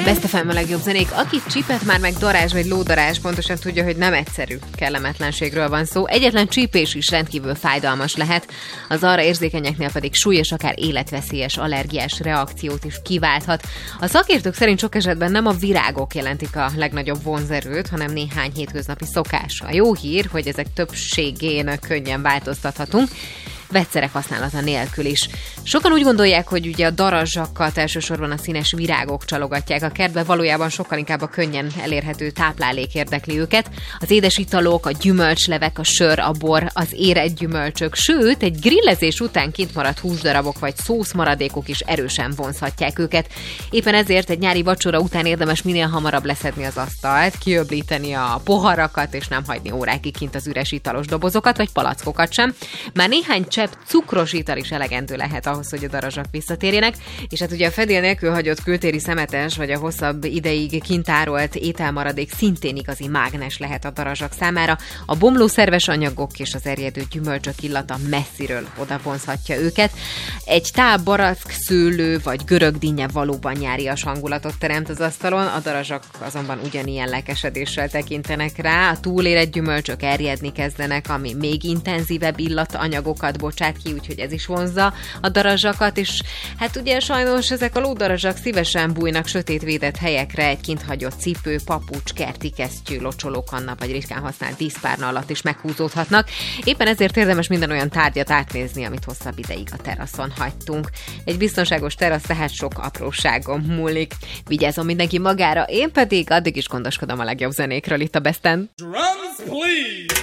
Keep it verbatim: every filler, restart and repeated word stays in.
Best ef em a legjobb zenék. Aki csípet már meg darázs vagy lódarázs, pontosan tudja, hogy nem egyszerű kellemetlenségről van szó. Egyetlen csípés is rendkívül fájdalmas lehet, az arra érzékenyeknél pedig súlyos, akár életveszélyes allergiás reakciót is kiválthat. A szakértők szerint sok esetben nem a virágok jelentik a legnagyobb vonzerőt, hanem néhány hétköznapi szokás. A jó hír, hogy ezek többségén könnyen változtathatunk, vegyszerek használata nélkül is. Sokan úgy gondolják, hogy ugye a darazsakat elsősorban a színes virágok csalogatják a kertbe, valójában sokkal inkább a könnyen elérhető táplálék érdekli őket. Az édes italok, a gyümölcslevek, a sör, a bor, az érett gyümölcsök, sőt, egy grillezés után kint maradt húsdarabok vagy szószmaradékok is erősen vonzhatják őket. Éppen ezért egy nyári vacsora után érdemes minél hamarabb leszedni az asztalt, kiöblíteni a poharakat, és nem hagyni órákig kint az üres italos dobozokat, vagy palackokat sem. Már néhány csepp cukros ital is elegendő lehet ahhoz, hogy a darazsak visszatérjenek, és hát ugye a fedél nélkül hagyott kültéri szemetes, vagy a hosszabb ideig kintárolt ételmaradék szintén igazi mágnes lehet a darazsak számára. A bomló szerves anyagok és az erjedő gyümölcsök illata messziről oda vonzhatja őket. Egy tál barack, szőlő vagy görög dinnye valóban nyárias hangulatot teremt az asztalon, a darazsak azonban ugyanilyen lelkesedéssel tekintenek rá. A túlérett gyümölcsök erjedni kezdenek, ami még intenzívebb illatanyagokat bocsát ki, úgyhogy ez is vonzza a darazsakat, és hát ugye sajnos ezek a lódarazsak szívesen bújnak sötét védett helyekre, egy kint hagyott cipő, papucs, kerti kesztyű, locsolókanna vagy ritkán használt díszpárna alatt is meghúzódhatnak. Éppen ezért érdemes minden olyan tárgyat átnézni, amit hosszabb ideig a teraszon hagytunk. Egy biztonságos terasz tehát sok apróságon múlik. Vigyázzon mindenki magára, én pedig addig is gondoskodom a legjobb zenékről itt a Besten. Drums, please!